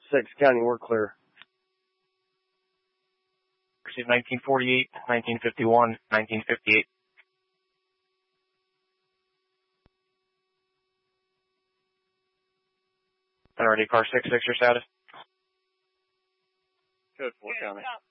6 County, we're clear. Received 1948, 1951, 1958. Already, car 6-6, your status? Code 4 County.